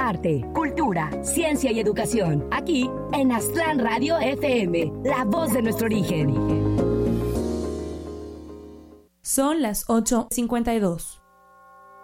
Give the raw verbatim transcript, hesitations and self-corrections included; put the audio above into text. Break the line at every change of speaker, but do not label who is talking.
arte, cultura, ciencia y educación. Aquí en Aztlán Radio F M, la voz de nuestro origen.
Son las ocho cincuenta y dos.